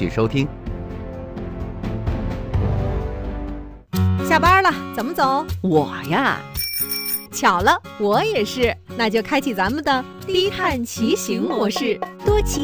续收听。 下班了，怎么走？ 我呀， 巧了，我也是。那就开启咱们的低碳骑行模式，多骑